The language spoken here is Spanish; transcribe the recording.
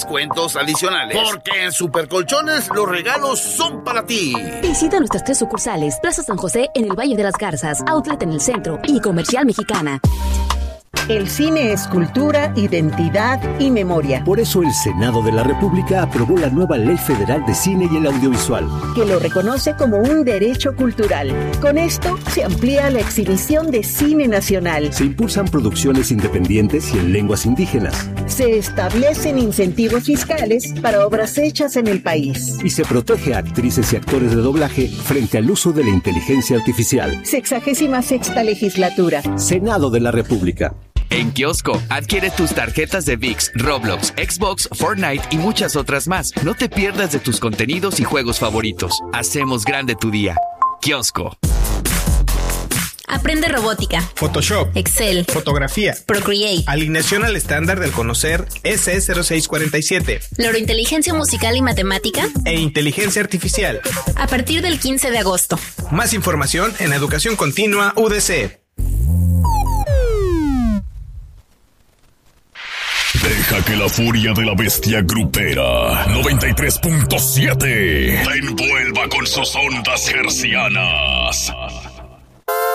descuentos adicionales. Porque en Supercolchones los regalos son para ti. Visita nuestras 3 sucursales: Plaza San José en el Valle de las Garzas, Outlet en el centro y Comercial Mexicana. El cine es cultura, identidad y memoria. Por eso el Senado de la República aprobó la nueva Ley Federal de Cine y el Audiovisual, que lo reconoce como un derecho cultural. Con esto se amplía la exhibición de cine nacional. Se impulsan producciones independientes y en lenguas indígenas. Se establecen incentivos fiscales para obras hechas en el país. Y se protege a actrices y actores de doblaje frente al uso de la inteligencia artificial. 66ª legislatura. Senado de la República. En Kiosco, adquiere tus tarjetas de ViX, Roblox, Xbox, Fortnite y muchas otras más. No te pierdas de tus contenidos y juegos favoritos. Hacemos grande tu día. Kiosco. Aprende robótica, Photoshop, Excel, fotografía, Procreate, alineación al estándar del Conocer SE0647, neurointeligencia musical y matemática e inteligencia artificial. A partir del 15 de agosto. Más información en Educación Continua UDC. Deja que la furia de la bestia grupera 93.7 te envuelva con sus ondas hercianas.